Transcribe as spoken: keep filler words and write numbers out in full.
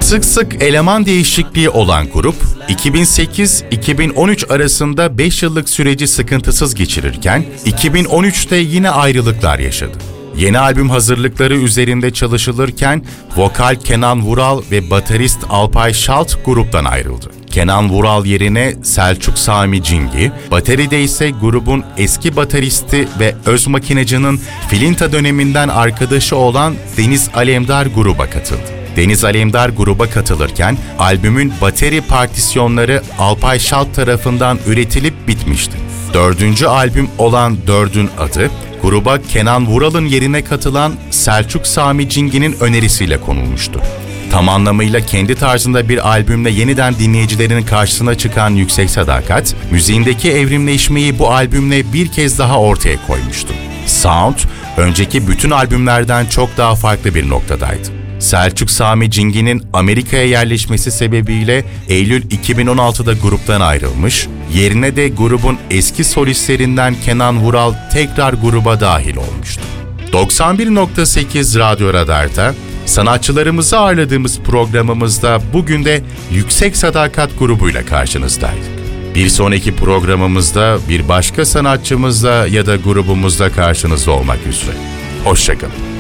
Sık sık eleman değişikliği olan grup, iki bin sekiz iki bin on üç arasında beş yıllık süreci sıkıntısız geçirirken, iki bin on üçte yine ayrılıklar yaşadı. Yeni albüm hazırlıkları üzerinde çalışılırken, vokal Kenan Vural ve baterist Alpay Şalt gruptan ayrıldı. Kenan Vural yerine Selçuk Sami Cingi, bateride ise grubun eski bateristi ve öz makinacının Filinta döneminden arkadaşı olan Deniz Alemdar gruba katıldı. Deniz Alemdar gruba katılırken albümün bateri partisyonları Alpay Şalt tarafından üretilip bitmişti. Dördüncü albüm olan Dörd'ün adı, gruba Kenan Vural'ın yerine katılan Selçuk Sami Cingi'nin önerisiyle konulmuştu. Tam anlamıyla kendi tarzında bir albümle yeniden dinleyicilerin karşısına çıkan Yüksek Sadakat, müziğindeki evrimleşmeyi bu albümle bir kez daha ortaya koymuştu. Sound, önceki bütün albümlerden çok daha farklı bir noktadaydı. Selçuk Sami Cingi'nin Amerika'ya yerleşmesi sebebiyle Eylül iki bin on altıda gruptan ayrılmış, yerine de grubun eski solistlerinden Kenan Vural tekrar gruba dahil olmuştu. doksan bir nokta sekiz Radyo Radar'da sanatçılarımızı ağırladığımız programımızda bugün de Yüksek Sadakat grubuyla karşınızdaydık. Bir sonraki programımızda bir başka sanatçımızla ya da grubumuzla karşınızda olmak üzere. Hoşça kalın.